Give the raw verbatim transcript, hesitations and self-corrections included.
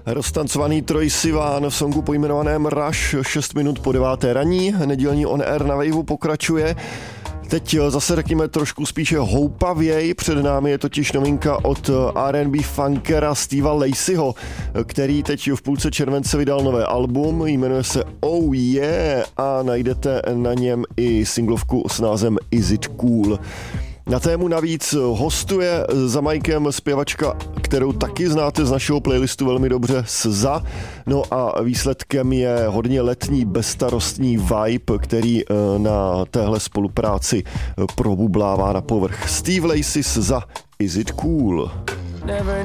Roztancovaný Troye Sivan v songu pojmenovaném Rush, šest minut po deváté raní, nedělní On Air na Waveu pokračuje. Teď zase řekněme trošku spíše houpavěji, před námi je totiž novinka od R and B funkera Steva Lacyho, který teď v půlce července vydal nové album, jmenuje se Oh Yeah a najdete na něm i singlovku s názvem Is It Cool. Na tému navíc hostuje za mikem zpěvačka, kterou taky znáte z našeho playlistu velmi dobře, Sza. No a výsledkem je hodně letní, bezstarostní vibe, který na téhle spolupráci probublává na povrch. Steve Lacy, Sza, Is It Cool? Never